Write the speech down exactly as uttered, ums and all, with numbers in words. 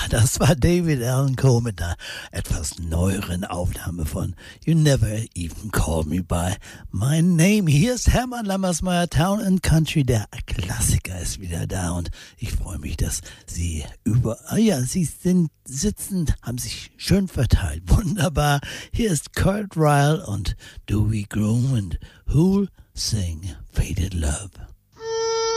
das war David Allan Coe mit einer etwas neueren Aufnahme von You Never Even Call Me By My Name. Hier ist Hermann Lammersmeyer, Town and Country. Der Klassiker ist wieder da und ich freue mich, dass Sie über, ah ja, Sie sind sitzen, haben sich schön verteilt. Wunderbar. Hier ist Kurt Ryle und Dewey Groom und Who'll Sing Faded Love.